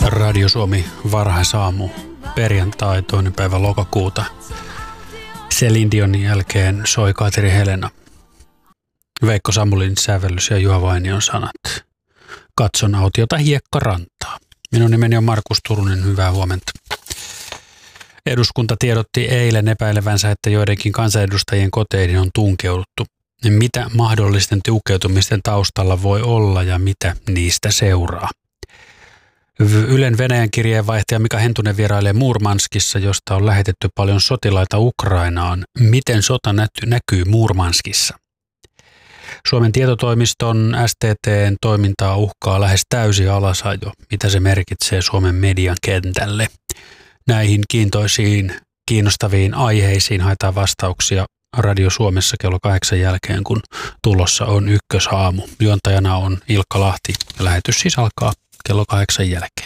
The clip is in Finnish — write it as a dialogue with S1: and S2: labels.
S1: Radio Suomi varhaisaamu, perjantai 2. päivä lokakuuta. Celine Dionin jälkeen soi Kaateri Helena. Veikko Samulin sävellys ja Juha Vainion sanat. Katson autiota hiekkarantaa. Minun nimeni on Markus Turunen, hyvää huomenta. Eduskunta tiedotti eilen epäilevänsä, että joidenkin kansanedustajien koteihin on tunkeuduttu. Mitä mahdollisten tukeutumisten taustalla voi olla ja mitä niistä seuraa? Ylen Venäjän kirjeenvaihtaja Mika Hentunen vierailee Murmanskissa, josta on lähetetty paljon sotilaita Ukrainaan. Miten sota näkyy Murmanskissa? Suomen tietotoimiston STT:n toimintaa uhkaa lähes täysi alasajo. Mitä se merkitsee Suomen median kentälle? Näihin kiinnostaviin aiheisiin haetaan vastauksia Radio Suomessa kello 8 jälkeen, kun tulossa on ykkösaamu. Juontajana on Ilkka Lahti ja lähetys siis alkaa kello 8 jälkeen.